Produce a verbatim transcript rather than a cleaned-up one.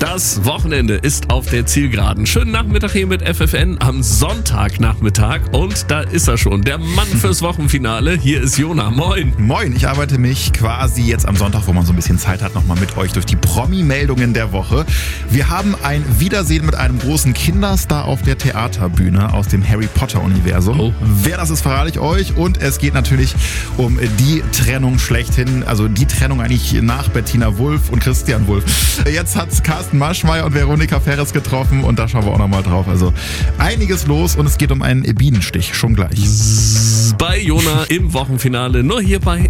Das Wochenende ist auf der Zielgeraden. Schönen Nachmittag hier mit F F N am Sonntagnachmittag. Und da ist er schon, der Mann fürs Wochenfinale. Hier ist Jona. Moin. Moin, ich arbeite mich quasi jetzt am Sonntag, wo man so ein bisschen Zeit hat, nochmal mit euch durch die Promi-Meldungen der Woche. Wir haben ein Wiedersehen mit einem großen Kinderstar auf der Theaterbühne aus dem Harry Potter-Universum. Oh. Wer das ist, verrate ich euch. Und es geht natürlich um die Trennung schlechthin. Also die Trennung eigentlich nach Bettina Wulff und Christian Wulff. Jetzt hat's Carsten Maschmeyer und Veronika Ferres getroffen und da schauen wir auch nochmal drauf. Also einiges los und es geht um einen Bienenstich, schon gleich. Bei Jona im Wochenfinale, nur hier bei